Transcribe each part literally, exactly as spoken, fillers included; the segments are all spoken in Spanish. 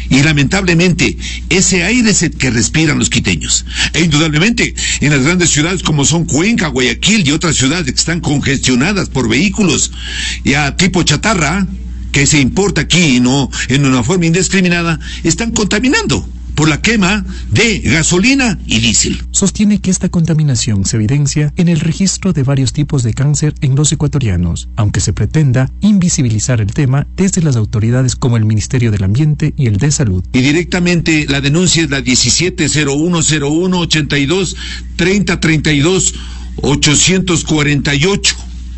Y lamentablemente, ese aire es el que respiran los quiteños. E indudablemente, en las grandes ciudades como son Cuenca, Guayaquil y otras ciudades que están congestionadas por vehículos ya tipo chatarra, que se importa aquí y no en una forma indiscriminada, están contaminando por la quema de gasolina y diésel. Sostiene que esta contaminación se evidencia en el registro de varios tipos de cáncer en los ecuatorianos, aunque se pretenda invisibilizar el tema desde las autoridades como el Ministerio del Ambiente y el de Salud. Y directamente la denuncia es la diecisiete cero uno cero uno ochenta y dos treinta treinta y dos ochocientos cuarenta y ocho,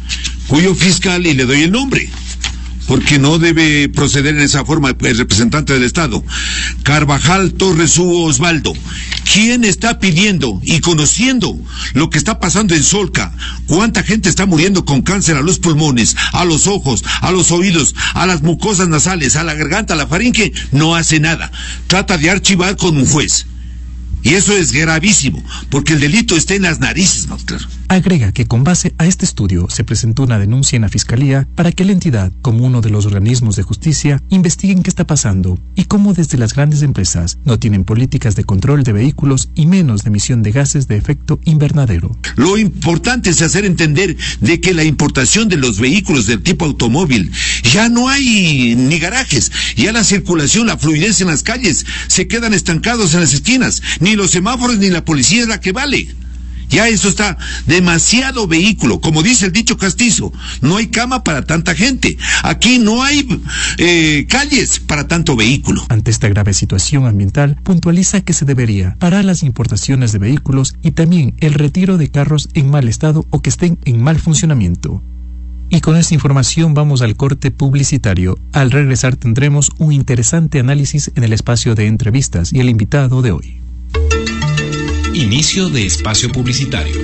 cuyo fiscal, y le doy el nombre, porque no debe proceder en esa forma el representante del Estado, Carvajal Torres Hugo Osvaldo, quien está pidiendo y conociendo lo que está pasando en Solca, cuánta gente está muriendo con cáncer a los pulmones, a los ojos, a los oídos, a las mucosas nasales, a la garganta, a la faringe, no hace nada. Trata de archivar con un juez. Y eso es gravísimo, porque el delito está en las narices, más claro. Agrega que con base a este estudio se presentó una denuncia en la Fiscalía para que la entidad, como uno de los organismos de justicia, investiguen qué está pasando y cómo desde las grandes empresas no tienen políticas de control de vehículos y menos de emisión de gases de efecto invernadero. Lo importante es hacer entender de que la importación de los vehículos del tipo automóvil, ya no hay ni garajes, ya la circulación, la fluidez en las calles se quedan estancados en las esquinas, ni los semáforos ni la policía es la que vale. Ya eso está demasiado vehículo, como dice el dicho castizo, no hay cama para tanta gente, aquí no hay eh, calles para tanto vehículo. Ante esta grave situación ambiental, puntualiza que se debería parar las importaciones de vehículos y también el retiro de carros en mal estado o que estén en mal funcionamiento. Y con esta información vamos al corte publicitario. Al regresar tendremos un interesante análisis en el espacio de entrevistas y el invitado de hoy. Inicio de espacio publicitario.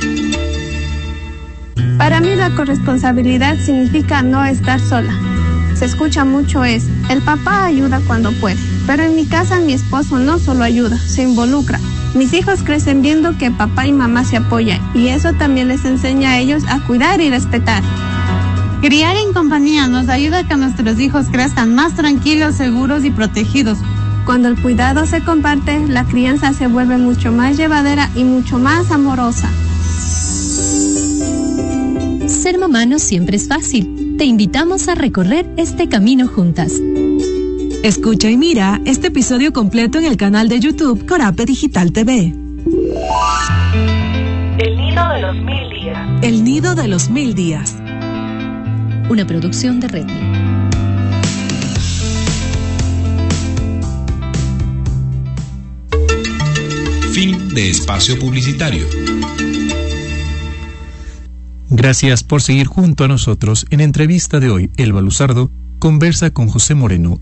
Para mí la corresponsabilidad significa no estar sola. Se escucha mucho es, el papá ayuda cuando puede, pero en mi casa mi esposo no solo ayuda, se involucra. Mis hijos crecen viendo que papá y mamá se apoyan y eso también les enseña a ellos a cuidar y respetar. Criar en compañía nos ayuda a que nuestros hijos crezcan más tranquilos, seguros y protegidos. Cuando el cuidado se comparte, la crianza se vuelve mucho más llevadera y mucho más amorosa. Ser mamá no siempre es fácil. Te invitamos a recorrer este camino juntas. Escucha y mira este episodio completo en el canal de YouTube Corape Digital T V. El nido de los mil días. El nido de los mil días. Una producción de Redmi. Fin de espacio publicitario. Gracias por seguir junto a nosotros. En entrevista de hoy, Elba Luzardo conversa con José Moreno,